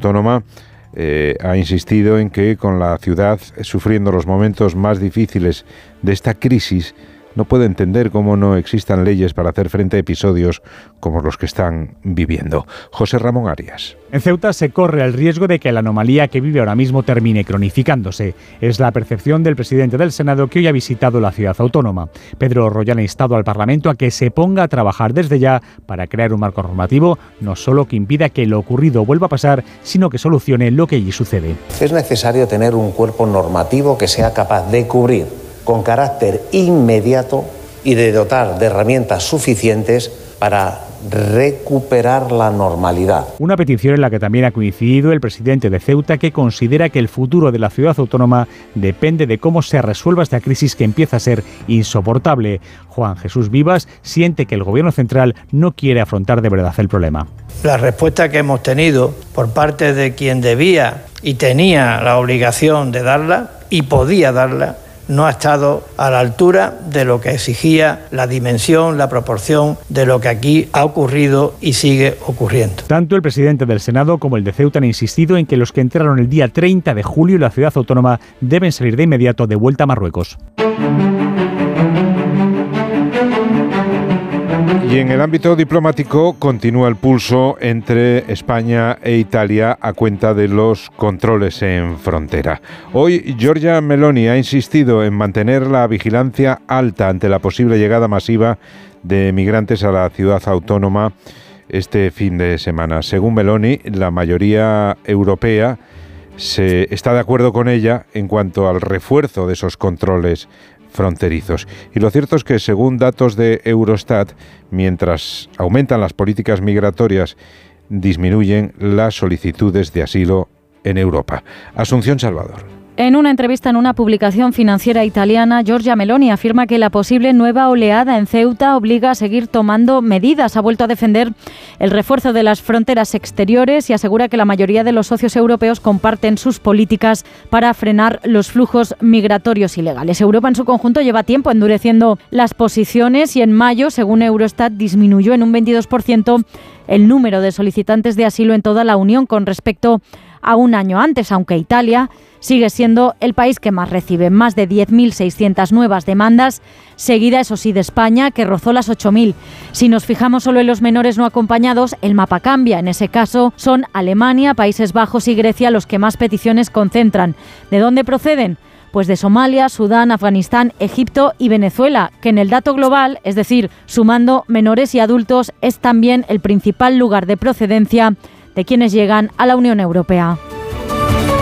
autónoma ha insistido en que con la ciudad sufriendo los momentos más difíciles de esta crisis, no puede entender cómo no existan leyes para hacer frente a episodios como los que están viviendo. José Ramón Arias. En Ceuta se corre el riesgo de que la anomalía que vive ahora mismo termine cronificándose. Es la percepción del presidente del Senado, que hoy ha visitado la ciudad autónoma. Pedro Royán ha instado al Parlamento a que se ponga a trabajar desde ya para crear un marco normativo no solo que impida que lo ocurrido vuelva a pasar, sino que solucione lo que allí sucede. Es necesario tener un cuerpo normativo que sea capaz de cubrir con carácter inmediato y de dotar de herramientas suficientes para recuperar la normalidad. Una petición en la que también ha coincidido el presidente de Ceuta, que considera que el futuro de la ciudad autónoma depende de cómo se resuelva esta crisis que empieza a ser insoportable. Juan Jesús Vivas siente que el gobierno central no quiere afrontar de verdad el problema. La respuesta que hemos tenido por parte de quien debía y tenía la obligación de darla y podía darla, no ha estado a la altura de lo que exigía la dimensión, la proporción de lo que aquí ha ocurrido y sigue ocurriendo. Tanto el presidente del Senado como el de Ceuta han insistido en que los que entraron el día 30 de julio en la ciudad autónoma deben salir de inmediato de vuelta a Marruecos. Y en el ámbito diplomático continúa el pulso entre España e Italia a cuenta de los controles en frontera. Hoy Giorgia Meloni ha insistido en mantener la vigilancia alta ante la posible llegada masiva de migrantes a la ciudad autónoma este fin de semana. Según Meloni, la mayoría europea está de acuerdo con ella en cuanto al refuerzo de esos controles fronterizos. Y lo cierto es que, según datos de Eurostat, mientras aumentan las políticas migratorias, disminuyen las solicitudes de asilo en Europa. Asunción Salvador. En una entrevista en una publicación financiera italiana, Giorgia Meloni afirma que la posible nueva oleada en Ceuta obliga a seguir tomando medidas. Ha vuelto a defender el refuerzo de las fronteras exteriores y asegura que la mayoría de los socios europeos comparten sus políticas para frenar los flujos migratorios ilegales. Europa en su conjunto lleva tiempo endureciendo las posiciones y en mayo, según Eurostat, disminuyó en un 22% el número de solicitantes de asilo en toda la Unión con respecto a un año antes, aunque Italia sigue siendo el país que más recibe, más de 10.600 nuevas demandas, seguida, eso sí, de España, que rozó las 8.000. Si nos fijamos solo en los menores no acompañados, el mapa cambia. En ese caso, son Alemania, Países Bajos y Grecia los que más peticiones concentran. ¿De dónde proceden? Pues de Somalia, Sudán, Afganistán, Egipto y Venezuela, que en el dato global, es decir, sumando menores y adultos, es también el principal lugar de procedencia de quienes llegan a la Unión Europea.